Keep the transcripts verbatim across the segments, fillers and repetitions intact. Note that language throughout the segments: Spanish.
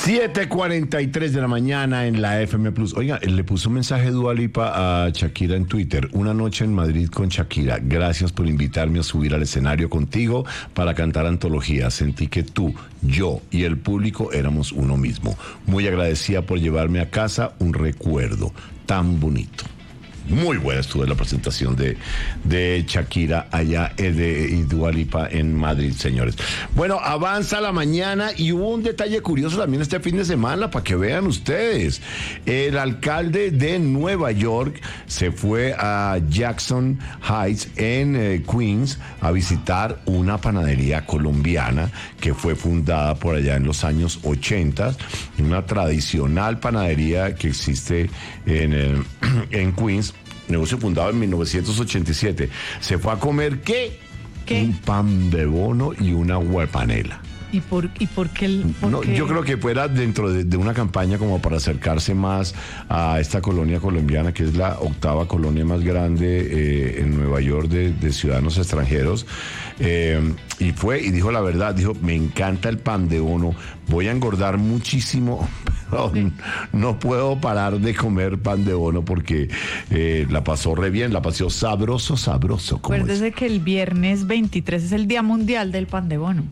siete cuarenta y tres de la mañana en la F M Plus. Oiga, le puso un mensaje Dua Lipa a Shakira en Twitter. Una noche en Madrid con Shakira. Gracias por invitarme a subir al escenario contigo para cantar antología. Sentí que tú, yo y el público éramos uno mismo. Muy agradecida por llevarme a casa un recuerdo tan bonito. Muy buena estuvo la presentación de, de Shakira allá eh, de, y Dua Lipa en Madrid, señores. Bueno, avanza la mañana y hubo un detalle curioso también este fin de semana para que vean ustedes. El alcalde de Nueva York se fue a Jackson Heights en eh, Queens a visitar una panadería colombiana que fue fundada por allá en los años ochenta, una tradicional panadería que existe en, eh, en Queens. Negocio fundado en mil novecientos ochenta y siete. Se fue a comer, ¿qué? ¿Qué? Un pan de bono y una agua de panela. ¿Y por, y por qué? El, por no, qué? Yo creo que fuera dentro de, de una campaña como para acercarse más a esta colonia colombiana, que es la octava colonia más grande eh, en Nueva York de, de ciudadanos extranjeros. Eh, y fue y dijo la verdad, dijo, me encanta el pan de bono, voy a engordar muchísimo, pero sí. no puedo parar de comer pan de bono porque eh, la pasó re bien, la pasó sabroso, sabroso. Acuérdese que el viernes veintitrés es el Día Mundial del Pan de Bono.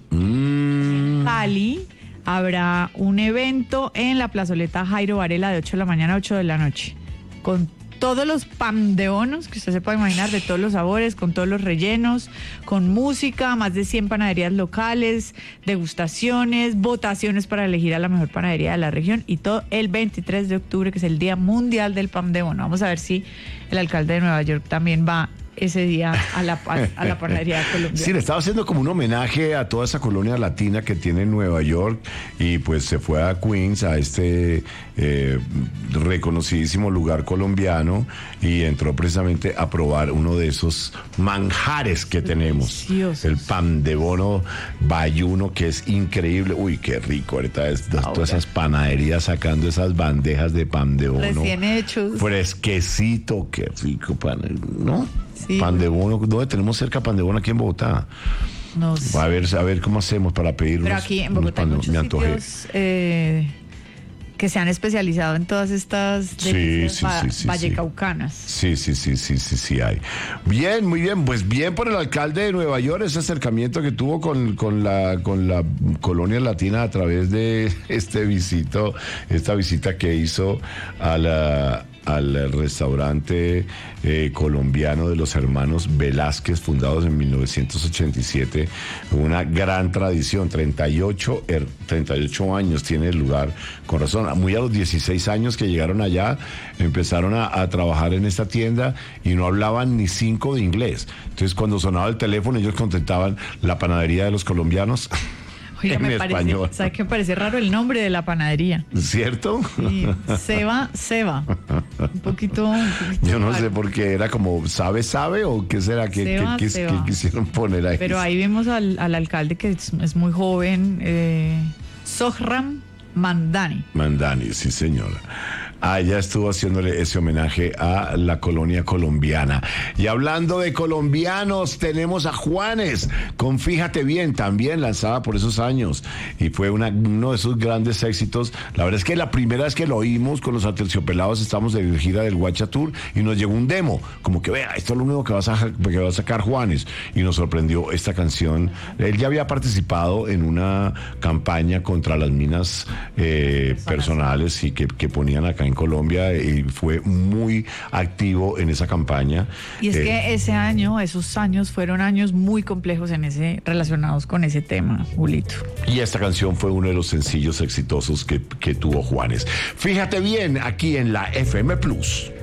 Mm. En Cali habrá un evento en la plazoleta Jairo Varela de ocho de la mañana a ocho de la noche, con todos los pan de bonos que usted se puede imaginar, de todos los sabores, con todos los rellenos, con música, más de cien panaderías locales, degustaciones, votaciones para elegir a la mejor panadería de la región, y todo el veintitrés de octubre, que es el Día Mundial del Pan de Bono. Vamos a ver si el alcalde de Nueva York también va ese día a la, a la panadería colombiana. Sí, le estaba haciendo como un homenaje a toda esa colonia latina que tiene Nueva York, y pues se fue a Queens, a este eh, reconocidísimo lugar colombiano, y entró precisamente a probar uno de esos manjares que tenemos. Deliciosos. El pan de bono bayuno, que es increíble. Uy, qué rico ahorita es, Ahora. todas esas panaderías sacando esas bandejas de pan de bono. Recién hechos. Fresquecito, qué rico pan, ¿no? Sí. Pan de bono, ¿dónde tenemos cerca pan de bono aquí en Bogotá? No sé. A ver, a ver cómo hacemos para pedir Pero unos, aquí en unos Bogotá hay pan de- muchos me antojé. sitios eh, que se han especializado en todas estas Sí, delicias sí, va- sí, sí, vallecaucanas. Sí, sí, sí, sí, sí, sí hay. Bien, muy bien, pues bien por el alcalde de Nueva York, ese acercamiento que tuvo con, con la con la colonia latina a través de este visito, esta visita que hizo a la al restaurante eh, colombiano de los hermanos Velázquez, fundados en mil novecientos ochenta y siete, una gran tradición, treinta y ocho, er, treinta y ocho años tiene el lugar, con razón, muy a los dieciséis años que llegaron allá, empezaron a, a trabajar en esta tienda y no hablaban ni cinco de inglés, entonces cuando sonaba el teléfono ellos contestaban la panadería de los colombianos. Oiga, en me parece, español. ¿sabe qué? Me parece raro el nombre de la panadería. ¿Cierto? Sí, Seba, Seba. Un poquito. un poquito Yo no raro. sé por qué era como sabe, sabe o qué será que, Seba, que- que- Seba. que quisieron poner ahí. Pero ahí vemos al, al alcalde que es, es muy joven, eh, Sohram Mandani. Mandani, sí señora. Ah, ya estuvo haciéndole ese homenaje a la colonia colombiana. Y hablando de colombianos, tenemos a Juanes, con Fíjate Bien, también lanzada por esos años. Y fue una, uno de esos grandes éxitos. La verdad es que la primera vez que lo oímos con los Aterciopelados, estamos de gira del Guacha Tour, y nos llegó un demo, como que vea, esto es lo único que va a, sa- que va a sacar Juanes. Y nos sorprendió esta canción. Él ya había participado en una campaña contra las minas eh, personales y que, que ponían acá en Colombia, y fue muy activo en esa campaña. Y es Eh, que ese año, esos años fueron años muy complejos en ese, relacionados con ese tema, Julito. Y esta canción fue uno de los sencillos exitosos que, que tuvo Juanes. Fíjate Bien, aquí en la F M Plus.